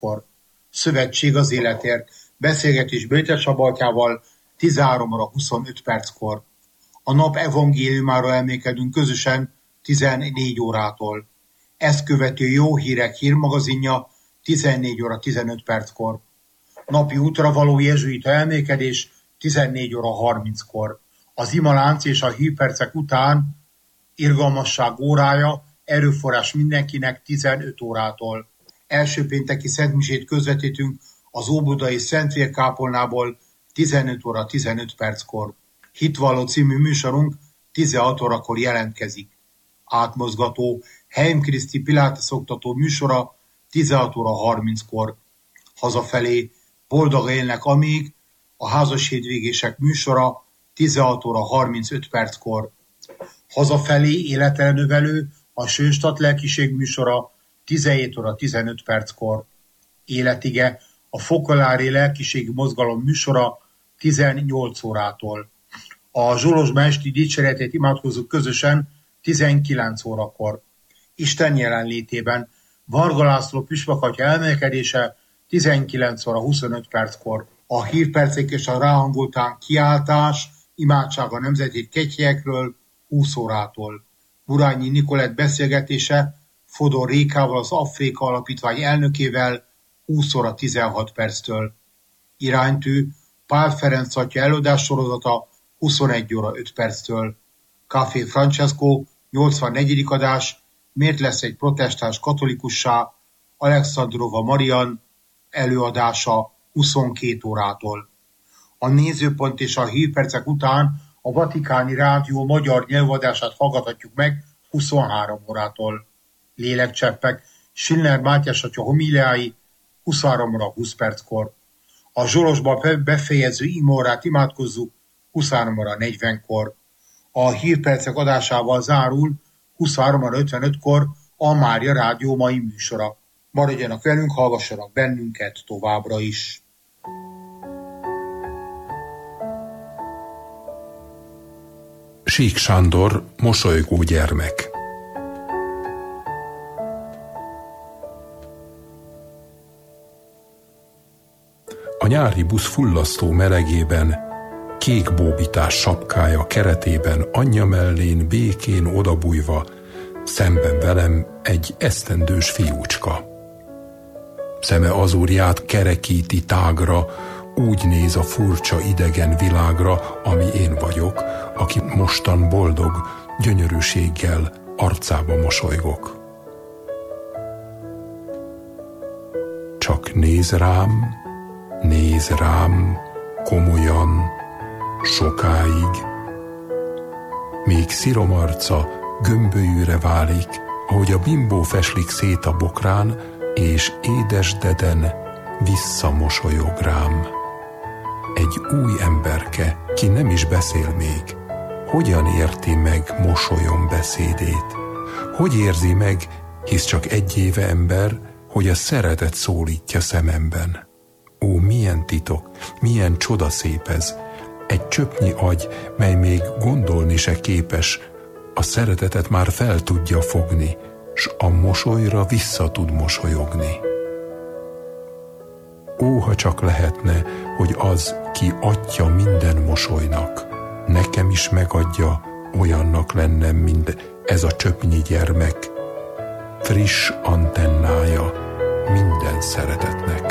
Szövetség az életért. Beszélgetés Böjte Sabaltjával 13 óra 25 perckor. A nap evangéliumára emlékedünk közösen 14 órától. Ezt követő Jó Hírek hírmagazinja 14 óra 15 perckor. Napi útra való jezsuita elmékedés 14 óra 30-kor. Az imalánc és a hírpercek után irgalmasság órája, erőforrás mindenkinek 15 órától. Első pénteki szentmisét közvetítünk az óbudai Szentvérkápolnából 15 óra 15 perckor. Hitvalló című műsorunk 16 órakor jelentkezik. Átmozgató Heim Kriszti Pilates oktató műsora 16 óra 30-kor. Hazafelé Boldog élnek amíg a házas hétvégések műsora 16 óra 35 perckor. Hazafelé életre növelő a Sönstadt lelkiség műsora 17 óra 15 perckor. Életige a Fokolári lelkiségi mozgalom műsora 18 órától. A Zsolozsma esti dicséretét imádkozzuk közösen 19 órakor. Isten jelenlétében Varga László püspökatya elmélkedése 19 óra 25 perckor. A hírpercek és a ráhangoltán kiáltás, imádság a nemzeti kegyekről 20 órától. Burányi Nikolett beszélgetése Fodor Rékával, az Afrika Alapítvány elnökével 20 óra 16 perctől. Iránytű Pál Ferenc atya előadás sorozata 21 óra 5 perctől. Café Francesco 84. adás, miért lesz egy protestáns katolikussá, Alexandrova Marian előadása 22 órától. A nézőpont és a hírpercek után a Vatikáni Rádió magyar nyelvadását hallgathatjuk meg 23 órától. Lélekcseppek Schiller Mátyás atya homíliái 23 óra 20 perckor. A Zsolozsba befejező imórát imádkozzuk 23 óra 40-kor. A hírpercek adásával zárul 23 óra 55-kor a Mária Rádió mai műsora. Maradjanak velünk, hallgassanak bennünket továbbra is. Sík Sándor, mosolygó gyermek. A nyári busz fullasztó melegében, kék bóbitás sapkája keretében anyja mellén békén odabújva, szemben velem egy esztendős fiúcska. Szeme azúrját kerekíti tágra, úgy néz a furcsa idegen világra, ami én vagyok, aki mostan boldog, gyönyörűséggel arcába mosolygok. Csak néz rám, komolyan, sokáig, még sziromarca gömbölyűre válik, ahogy a bimbó feslik szét a bokrán, és édesdeden visszamosolyog rám. Egy új emberke, ki nem is beszél még, hogyan érti meg mosolyom beszédét? Hogy érzi meg, hisz csak egy éve ember, hogy a szeretet szólítja szememben? Ó, milyen titok, milyen csodaszép ez! Egy csöpnyi agy, mely még gondolni se képes, a szeretetet már fel tudja fogni, s a mosolyra vissza tud mosolyogni. Ó, ha csak lehetne, hogy az, ki atya minden mosolynak, nekem is megadja, olyannak lennem, mint ez a csöpnyi gyermek, friss antennája minden szeretetnek.